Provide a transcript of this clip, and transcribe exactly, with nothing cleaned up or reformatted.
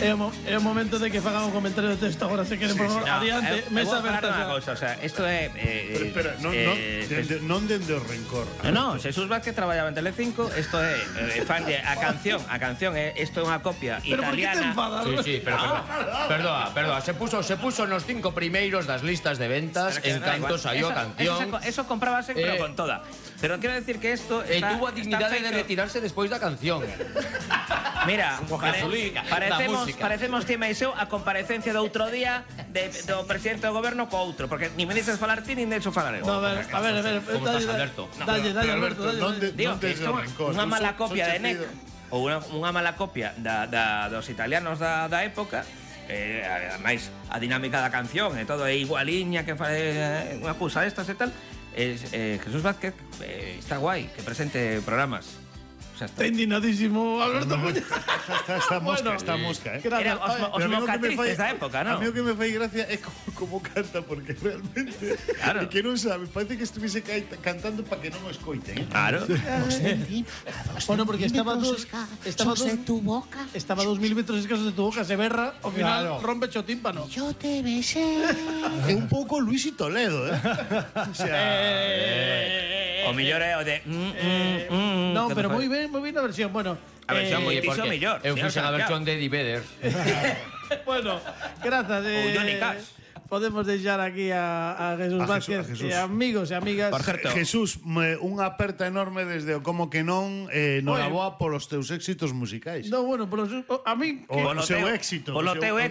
É o, mo é o momento de que fagan un comentario de texto agora se queren, sí, por favor, no, adiante, eh, mesa aberta. Unha cousa, o sea, isto é eh, pero espera, non eh, non dende, non dende o rencor. No, no, Jesús Vázquez traballaba en Telecinco, isto é eh, fan de a canción, a canción é isto é unha copia pero italiana. Pero sí, sí, pero perdoa, perdoa, se puso se puso nos cinco primeiros das listas de ventas, en canto saiu a canción. Eso, eso comprábase eh, pero con toda. Pero quiero decir que esto e tuvo a dignidade de retirarse despois da canción. Mira, pare, parecemos, parecemos ti e eu a comparecencia do outro día de, do presidente do goberno co outro, porque ni me dices falar ti, ni me deixo falar eu. No, a ver, a ver, a ver, dalle, Alberto. Dalle, dalle, Alberto, dalle. Digo, que isto é unha mala copia de N E C, ou unha, unha mala copia da, da, dos italianos da, da época, eh, ademais, a dinámica da canción e todo é igualiña que fai eh, unha cousa destas e tal. Eh, eh, Jesús Vázquez eh, está guai que presente programas. Está indignadísimo Alberto no, está, está mosca, bueno, esta mosca, eh. Era os, os mocatrices da época, ¿no? A mí o que me fai gracia é como, como canta, porque realmente claro. que non sabe, parece que estuviese cantando para que non o escoiten. Claro. Bueno, porque estaba dos estaba dos de tu boca. Estaba dos mil metros escasos de tu boca, se berra, ao final claro. Rompe o tímpano. Yo te besé. É un pouco Luis y Toledo, eh. O sea, eh, o mellor é o de mm, mm, mm, no, pero moi ben, moi ben a versión. Bueno, a versión eh, moi tiso mellor. Eu fixen a versión de Eddie Vedder. Bueno, grazas. Eh, o Johnny Cash. Podemos deixar aquí a, a Jesús Vázquez e amigos e amigas. Por certo, Jesús, me, unha aperta enorme desde o Como que non eh, noraboa polos teus éxitos musicais. No, bueno, polos, a mí o o seu éxito. Polo teu éxito.